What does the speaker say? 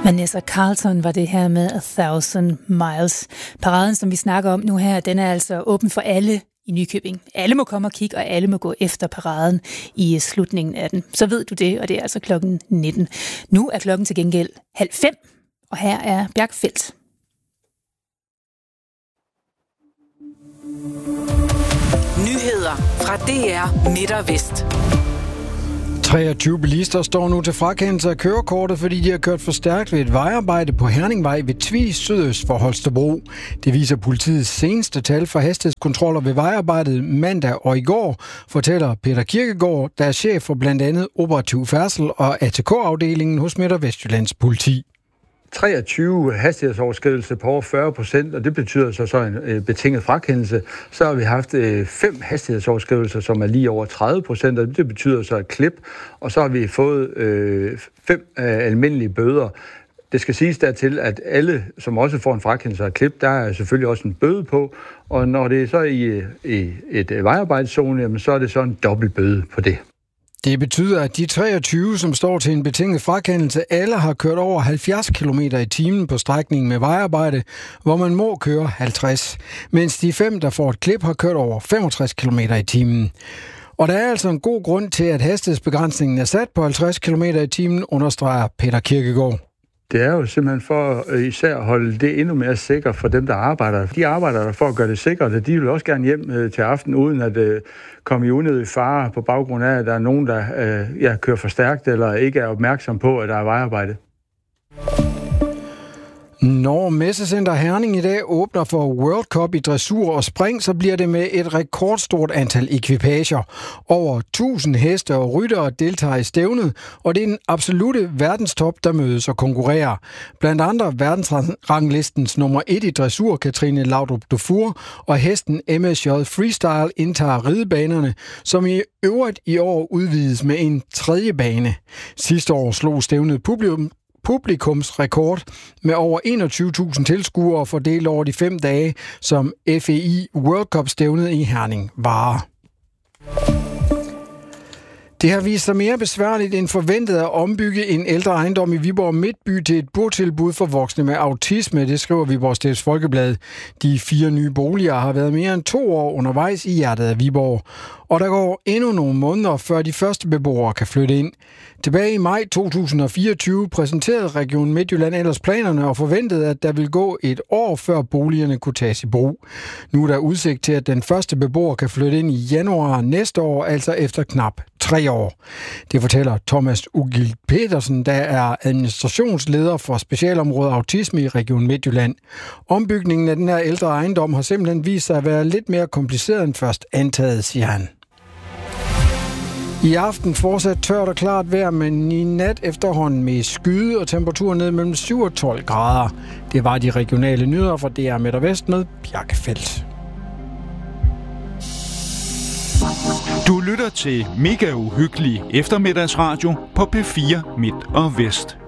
Vanessa Carlton var det her med 1000 Miles. Paraden, som vi snakker om nu her, den er altså åben for alle i Nykøbing. Alle må komme og kigge, og alle må gå efter paraden i slutningen af den. Så ved du det, og det er altså klokken 19. Nu er klokken til gengæld 4:30, og her er Bjarke Feldt. Nyheder fra DR Midt og Vest. 23 bilister står nu til frakendelse af kørekortet, fordi de har kørt for stærkt ved et vejarbejde på Herningvej ved Tvis sydøst for Holstebro. Det viser politiets seneste tal for hastighedskontroller ved vejarbejdet mandag og i går, fortæller Peter Kirkegaard, der er chef for blandt andet operativ færdsel og ATK-afdelingen hos Midt- og Vestjyllands politi. 23 hastighedsoverskridelser på over 40%, og det betyder så en betinget frakendelse. Så har vi haft 5 hastighedsoverskridelser, som er lige over 30%, og det betyder så et klip. Og så har vi fået 5 almindelige bøder. Det skal siges dertil, at alle, som også får en frakendelse af klip, der er selvfølgelig også en bøde på. Og når det er så i et vejarbejdzone, jamen, så er det så en dobbelt bøde på det. Det betyder, at de 23, som står til en betinget frakendelse, alle har kørt over 70 km i timen på strækningen med vejarbejde, hvor man må køre 50, mens de 5, der får et klip, har kørt over 65 km i timen. Og der er altså en god grund til, at hastighedsbegrænsningen er sat på 50 km i timen, understreger Peter Kirkegaard. Det er jo simpelthen for især at holde det endnu mere sikkert for dem, der arbejder. De arbejder der for at gøre det sikkert, og de vil også gerne hjem til aften, uden at komme i unødig fare på baggrund af, at der er nogen, der kører for stærkt eller ikke er opmærksom på, at der er vejarbejde. Når Messecenter Herning i dag åbner for World Cup i dressur og spring, så bliver det med et rekordstort antal ekvipager. Over 1000 heste og ryttere deltager i stævnet, og det er den absolute verdenstop, der mødes og konkurrerer. Blandt andre verdensranglistens nummer 1 i dressur, Katrine Laudrup Dufour, og hesten MSJ Freestyle indtager ridebanerne, som i øvrigt i år udvides med en 3. bane. Sidste år slog stævnet publikumsrekord med over 21.000 tilskuere fordelt over de 5 dage, som FEI World Cup-stævnet i Herning varer. Det har vist sig mere besværligt end forventet at ombygge en ældre ejendom i Viborg Midtby til et botilbud for voksne med autisme, det skriver Viborg Stifts Folkeblad. De 4 nye boliger har været mere end 2 år undervejs i hjertet af Viborg. Og der går endnu nogle måneder, før de første beboere kan flytte ind. Tilbage i maj 2024 præsenterede Region Midtjylland ellers planerne og forventede, at der ville gå et år, før boligerne kunne tages i brug. Nu er der udsigt til, at den første beboer kan flytte ind i januar næste år, altså efter knap 3 år. Det fortæller Thomas Ugild Petersen, der er administrationsleder for specialområdet autisme i Region Midtjylland. Ombygningen af den her ældre ejendom har simpelthen vist sig at være lidt mere kompliceret end først antaget, siger han. I aften fortsat tørt og klart vejr, men i nat efterhånden med skyde og temperaturen ned mellem 7 og 12 grader. Det var de regionale nyheder fra DR Midt og Vest med Bjarke Feldt. Du lytter til Mega Uhyggelig eftermiddagsradio på P4 Midt og Vest.